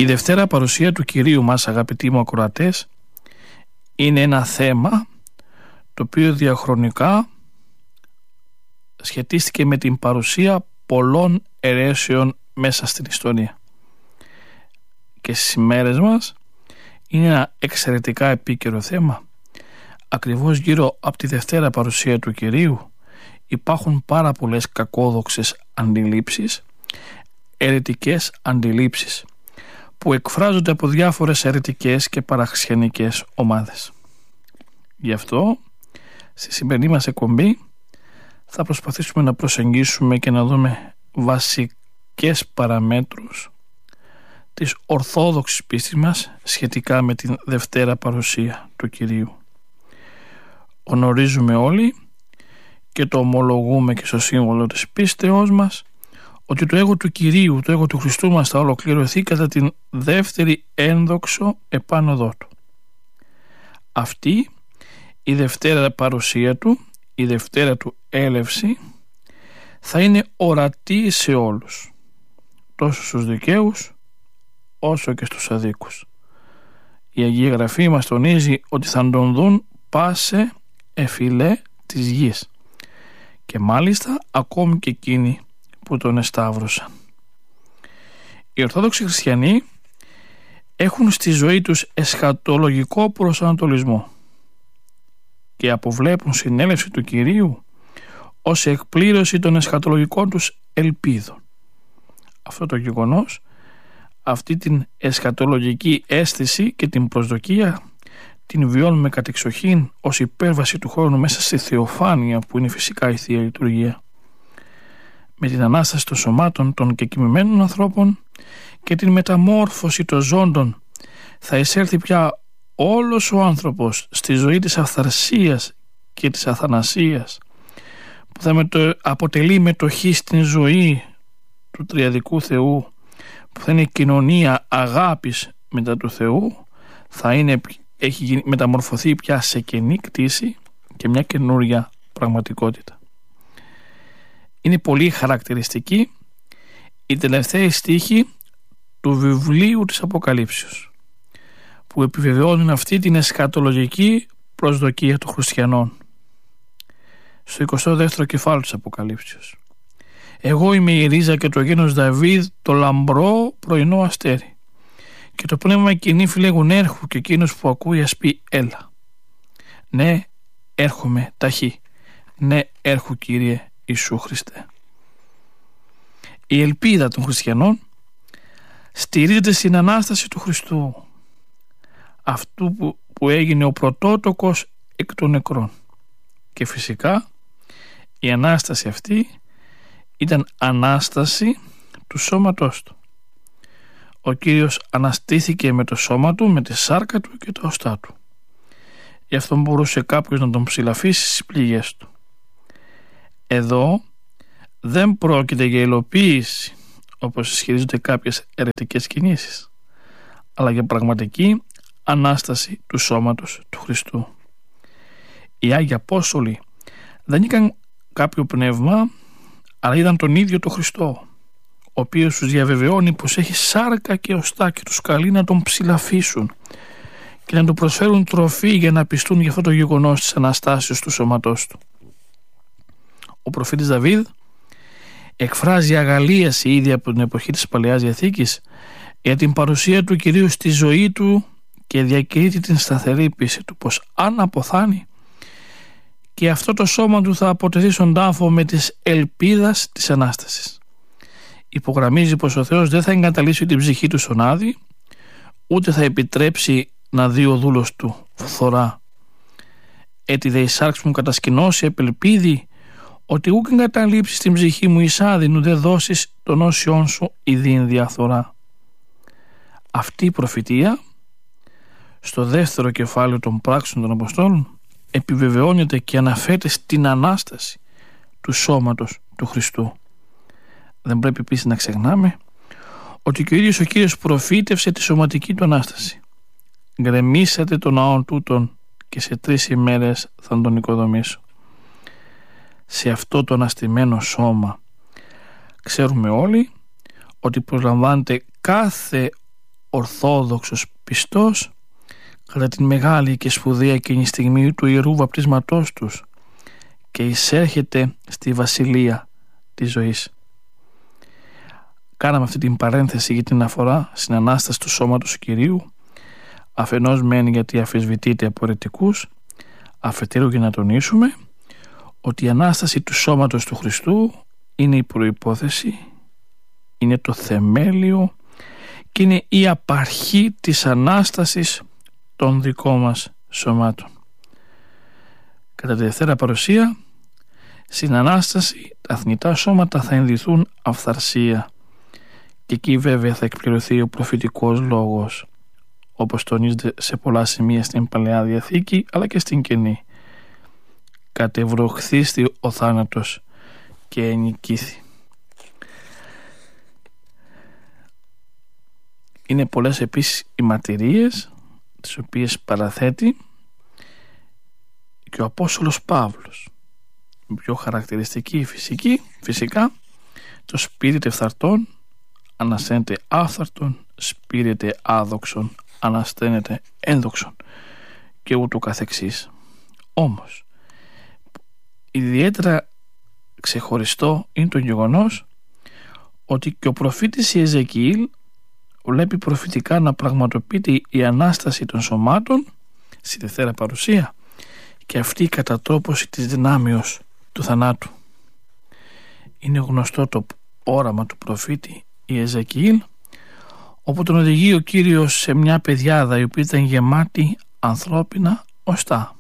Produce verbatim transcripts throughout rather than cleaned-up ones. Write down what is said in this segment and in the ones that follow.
Η Δευτέρα παρουσία του Κυρίου μας, αγαπητοί μου ακροατές, είναι ένα θέμα το οποίο διαχρονικά σχετίστηκε με την παρουσία πολλών αιρέσεων μέσα στην ιστορία. Και στις ημέρες μας είναι ένα εξαιρετικά επίκαιρο θέμα. Ακριβώς γύρω από τη Δευτέρα παρουσία του Κυρίου υπάρχουν πάρα πολλές κακόδοξες αντιλήψεις, αιρετικές αντιλήψεις, που εκφράζονται από διάφορες αιρετικές και παραξενικές ομάδες. Γι' αυτό στη σημερινή μας εκπομπή θα προσπαθήσουμε να προσεγγίσουμε και να δούμε βασικές παραμέτρους της ορθόδοξης πίστης μας σχετικά με την Δευτέρα παρουσία του Κυρίου. Γνωρίζουμε όλοι και το ομολογούμε και στο σύμβολο της πίστεώς μας ότι το έργο του Κυρίου, το έργο του Χριστού μας θα ολοκληρωθεί κατά την δεύτερη ένδοξο επάνωδό του. Αυτή η Δευτέρα παρουσία του, η Δευτέρα του έλευση, θα είναι ορατή σε όλους, τόσο στους δικαίους όσο και στους αδίκους. Η Αγία Γραφή μας τονίζει ότι θα τον δουν πάσε εφηλέ της γης, και μάλιστα ακόμη και εκείνοι που τον εσταύρωσαν. Οι Ορθόδοξοι Χριστιανοί έχουν στη ζωή τους εσχατολογικό προσανατολισμό και αποβλέπουν συνέλευση του Κυρίου ως εκπλήρωση των εσχατολογικών τους ελπίδων. Αυτό το γεγονός, αυτή την εσχατολογική αίσθηση και την προσδοκία την βιώνουμε κατεξοχήν ως υπέρβαση του χρόνου μέσα στη θεοφάνεια που είναι φυσικά η Θεία Λειτουργία. Με την Ανάσταση των σωμάτων των κεκοιμημένων ανθρώπων και την μεταμόρφωση των ζώντων θα εισέλθει πια όλος ο άνθρωπος στη ζωή της αυθαρσίας και της αθανασίας, που θα μετω... αποτελεί μετοχή στην ζωή του τριαδικού Θεού, που θα είναι κοινωνία αγάπης μετά του Θεού, θα είναι, έχει μεταμορφωθεί πια σε καινή κτήση και μια καινούρια πραγματικότητα. Είναι πολύ χαρακτηριστική η τελευταία στίχη του βιβλίου της Αποκαλύψεως, που επιβεβαιώνουν αυτή την εσχατολογική προσδοκία των χριστιανών. Στο εικοστό δεύτερο κεφάλαιο της Αποκαλύψεως: «Εγώ είμαι η ρίζα και το γένος Δαβίδ, το λαμπρό πρωινό αστέρι, και το πνεύμα και η νύφη λέγουν έρχου, και εκείνος που ακούει ας πει έλα. Ναι, έρχομαι ταχύ. Ναι, έρχου Κύριε Ιησού Χριστέ». Η ελπίδα των χριστιανών στηρίζεται στην Ανάσταση του Χριστού, αυτού που, που έγινε ο πρωτότοκος εκ των νεκρών. Και φυσικά η Ανάσταση αυτή ήταν Ανάσταση του σώματός του. Ο Κύριος αναστήθηκε με το σώμα του, με τη σάρκα του και τα οστά του. Γι' αυτό μπορούσε κάποιος να τον ψηλαφίσει στις πληγές του. Εδώ δεν πρόκειται για υλοποίηση, όπως ισχυρίζονται κάποιες αιρετικές κινήσεις, αλλά για πραγματική Ανάσταση του σώματος του Χριστού. Οι Άγιοι Απόστολοι δεν είχαν κάποιο πνεύμα, αλλά είδαν τον ίδιο τον Χριστό, ο οποίος τους διαβεβαιώνει πως έχει σάρκα και οστά και τους καλεί να τον ψηλαφίσουν και να του προσφέρουν τροφή για να πιστούν για αυτό το γεγονός της Αναστάσεως του σώματός του. Ο προφήτης Δαβίδ εκφράζει αγαλίαση ήδη από την εποχή της Παλαιάς Διαθήκης για την παρουσία του Κυρίου στη ζωή του και διακηρύττει την σταθερή πίστη του πως αν αποθάνει, και αυτό το σώμα του θα αποτεθεί στον τάφο με τις ελπίδας της Ανάστασης. Υπογραμμίζει πως ο Θεός δεν θα εγκαταλείψει την ψυχή του στον άδη, ούτε θα επιτρέψει να δει ο δούλος του φθορά. «Έτι δε η σάρξ μου κατασκηνώσει επελπίδη, ότι ούκ εγκαταλείψεις την ψυχή μου εις άδειν, ουδέ δώσεις τον όσιόν σου ιδίν διαφθορά». Αυτή η προφητεία στο δεύτερο κεφάλαιο των πράξεων των Αποστόλων επιβεβαιώνεται και αναφέρεται στην Ανάσταση του σώματος του Χριστού. Δεν πρέπει επίσης να ξεχνάμε ότι και ο ίδιος ο Κύριος προφήτευσε τη σωματική του Ανάσταση. «Γκρεμίσατε τον ναόν τούτον και σε τρεις ημέρες θα τον οικοδομήσω». Σε αυτό το αναστημένο σώμα ξέρουμε όλοι ότι προσλαμβάνεται κάθε ορθόδοξος πιστός κατά την μεγάλη και σπουδαία εκείνη στιγμή του Ιερού Βαπτίσματός τους και εισέρχεται στη βασιλεία της ζωής. Κάναμε αυτή την παρένθεση για την αφορά στην Ανάσταση του σώματος του Κυρίου, αφενός μεν γιατί αφισβητείται από αιρετικούς, αφετέρου για να τονίσουμε ότι η Ανάσταση του σώματος του Χριστού είναι η προϋπόθεση, είναι το θεμέλιο και είναι η απαρχή της Ανάστασης των δικών μας σωμάτων. Κατά τη Δευτέρα Παρουσία, στην Ανάσταση τα θνητά σώματα θα ενδυθούν αυθαρσία και εκεί βέβαια θα εκπληρωθεί ο προφητικός λόγος, όπως τονίζεται σε πολλά σημεία στην Παλαιά Διαθήκη αλλά και στην Καινή. Κατεβροχθίστη ο θάνατος και ενικήθη. Είναι πολλές επίσης οι μαρτυρίες τις οποίες παραθέτει και ο Απόστολος Παύλος. Η πιο χαρακτηριστική φυσική, φυσικά το σπείρεται φθαρτών ανασταίνεται άφθαρτον, σπείρεται άδοξον ανασταίνεται ένδοξον και ούτω καθεξής. Όμως ιδιαίτερα ξεχωριστό είναι το γεγονός ότι και ο προφήτης Ιεζεκιήλ βλέπει προφητικά να πραγματοποιείται η Ανάσταση των σωμάτων στη Δευτέρα Παρουσία και αυτή η κατατόπωση της δυνάμεως του θανάτου. Είναι γνωστό το όραμα του προφήτη Ιεζεκιήλ, όπου τον οδηγεί ο Κύριος σε μια πεδιάδα η οποία ήταν γεμάτη ανθρώπινα οστά.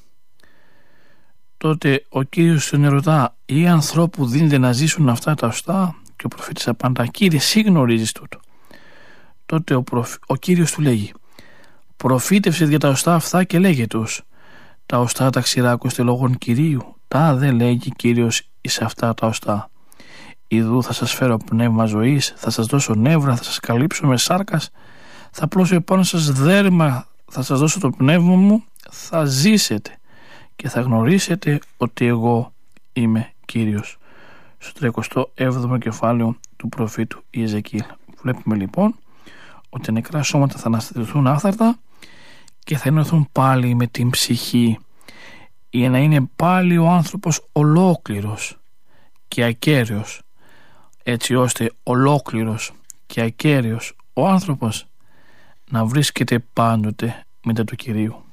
Τότε ο Κύριος τον ερωτά, ή ανθρώπου δίνεται να ζήσουν αυτά τα οστά? Και ο προφήτης απαντά, Κύριε, εσύ γνωρίζεις τούτο. Τότε ο, προφ... ο Κύριος του λέγει, προφήτευσε για τα οστά αυτά και λέγε τους, τα οστά τα ξηράκωστε λόγων Κυρίου, τα δε λέγει Κύριος εις αυτά τα οστά. Ιδού θα σας φέρω πνεύμα ζωής, θα σας δώσω νεύρα, θα σας καλύψω με σάρκας, θα πλώσω επάνω σας δέρμα, θα σας δώσω το πνεύμα μου, θα ζήσετε και θα γνωρίσετε ότι εγώ είμαι Κύριος. Στο τριακοστό έβδομο κεφάλαιο του προφήτου Ιεζεκιήλ. Βλέπουμε λοιπόν ότι τα νεκρά σώματα θα αναστατηθούν άφθαρτα και θα ενωθούν πάλι με την ψυχή για να είναι πάλι ο άνθρωπος ολόκληρος και ακέραιος, έτσι ώστε ολόκληρος και ακέραιος ο άνθρωπος να βρίσκεται πάντοτε μετά του Κυρίου.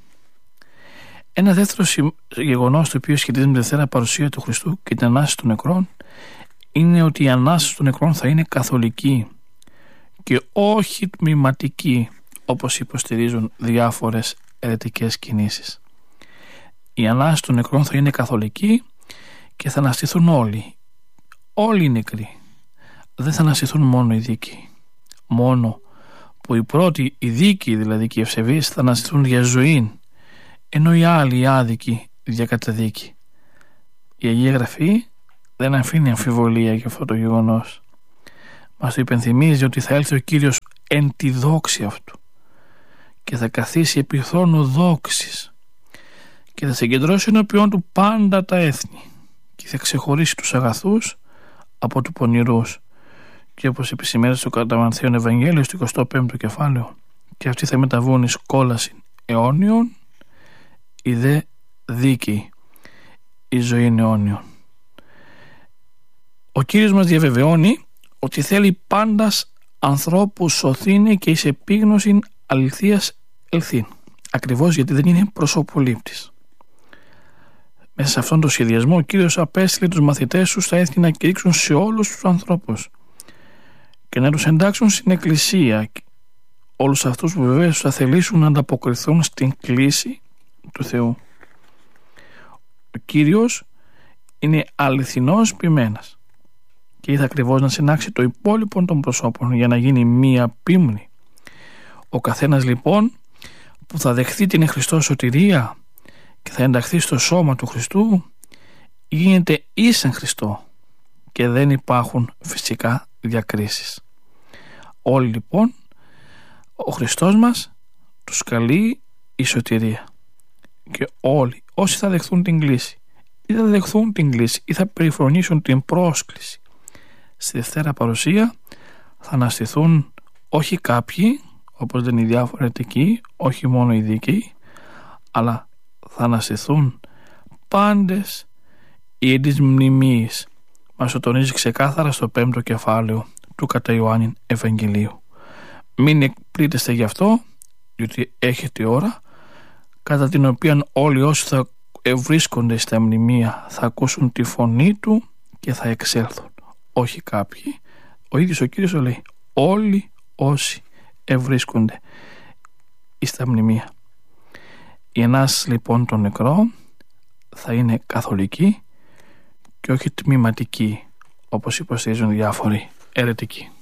Ένα δεύτερο γεγονός το οποίο σχετίζεται με τη Δευτέρα Παρουσία του Χριστού και την Ανάσταση των νεκρών είναι ότι η Ανάσταση των νεκρών θα είναι καθολική και όχι τμηματική όπως υποστηρίζουν διάφορες αιρετικές κινήσεις. Η Ανάσταση των νεκρών θα είναι καθολική και θα αναστηθούν όλοι, όλοι οι νεκροί. Δεν θα αναστηθούν μόνο οι δίκαιοι, μόνο που οι πρώτοι, οι δίκαιοι δηλαδή και οι ευσεβείς, θα αναστηθούν για ζωή, ενώ οι άλλοι, οι άδικοι, για καταδίκη. Η Αγία Γραφή δεν αφήνει αμφιβολία για αυτό το γεγονός. Μας το υπενθυμίζει ότι θα έλθει ο Κύριος εν τη δόξη αυτού και θα καθίσει επί θρόνου δόξης και θα συγκεντρώσει ενώπιον του πάντα τα έθνη και θα ξεχωρίσει τους αγαθούς από του πονηρούς, και όπως επισημαίνεται στο κατά Μανθαίον Ευαγγέλιο στο εικοστό πέμπτο κεφάλαιο, και αυτοί θα μεταβούν εις κόλαση αιώνιον, οι δε δίκαιοι η ζωή αιώνιον. Ο Κύριος μας διαβεβαιώνει ότι θέλει πάντας ανθρώπους σωθήνε και εις επίγνωσιν αληθείας ελθήν, ακριβώς γιατί δεν είναι προσωπολήπτης. Μέσα σε αυτόν τον σχεδιασμό ο Κύριος απέστειλε τους μαθητές του στα έθνη να κηρύξουν σε όλους τους ανθρώπους και να τους εντάξουν στην Εκκλησία, όλους αυτούς που βεβαίως θα θελήσουν να ανταποκριθούν στην κλήση του Θεού. Ο Κύριος είναι αληθινός ποιμένας και ήρθε ακριβώς να συνάξει το υπόλοιπο των προσώπων για να γίνει μία πίμνη. Ο καθένας λοιπόν που θα δεχθεί την Χριστό σωτηρία και θα ενταχθεί στο σώμα του Χριστού γίνεται ίσεν Χριστό και δεν υπάρχουν φυσικά διακρίσεις. Όλοι λοιπόν ο Χριστός μας τους καλεί η σωτηρία και όλοι όσοι θα δεχθούν την κλήση ή θα δεχθούν την κλήση ή θα περιφρονήσουν την πρόσκληση στη Δευτέρα Παρουσία θα αναστηθούν όχι κάποιοι όπως λένε οι διάφοροι αιρετικοί, όχι μόνο οι δίκαιοι, αλλά θα αναστηθούν πάντες οι εν της μνημείας. Μας το τονίζει ξεκάθαρα στο πέμπτο κεφάλαιο του κατά Ιωάννην Ευαγγελίου. Μην εκπλήτεστε γι' αυτό, διότι έχετε ώρα κατά την οποία όλοι όσοι θα ευρίσκονται στα μνημεία θα ακούσουν τη φωνή του και θα εξέλθουν. Όχι κάποιοι, ο ίδιος ο Κύριος το λέει, όλοι όσοι ευρίσκονται στα μνημεία. Η Ανάσταση λοιπόν των νεκρών θα είναι καθολική και όχι τμηματική, όπως υποστηρίζουν διάφοροι αιρετικοί.